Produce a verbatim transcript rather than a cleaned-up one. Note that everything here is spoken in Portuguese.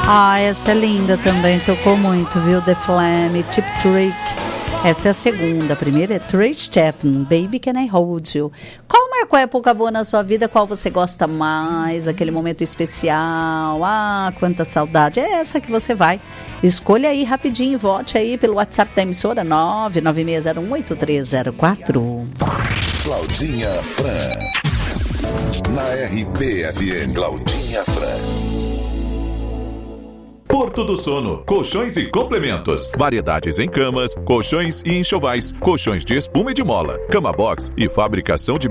Ah, essa é linda também, tocou muito, viu? The Flame, Tip Trick. Essa é a segunda. A primeira é Trace Chapman, Baby Can I Hold You. Qual marcou a época boa na sua vida? Qual você gosta mais? Aquele momento especial? Ah, quanta saudade. É essa que você vai. Escolha aí rapidinho e vote aí pelo WhatsApp da emissora nove nove seis zero um oito três zero quatro. Claudinha Fran. Na R P F M. Claudinha Fran. Porto do Sono, colchões e complementos, variedades em camas, colchões e enxovais, colchões de espuma e de mola, cama box e fabricação de